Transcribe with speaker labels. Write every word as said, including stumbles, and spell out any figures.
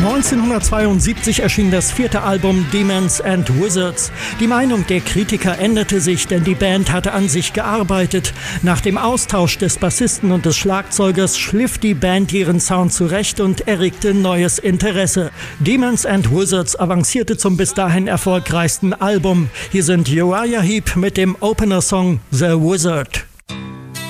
Speaker 1: neunzehnhundertzweiundsiebzig erschien das vierte Album Demons and Wizards. Die Meinung der Kritiker änderte sich, denn die Band hatte an sich gearbeitet. Nach dem Austausch des Bassisten und des Schlagzeugers schliff die Band ihren Sound zurecht und erregte neues Interesse. Demons and Wizards avancierte zum bis dahin erfolgreichsten Album. Hier sind Uriah Heep mit dem Opener-Song The Wizard.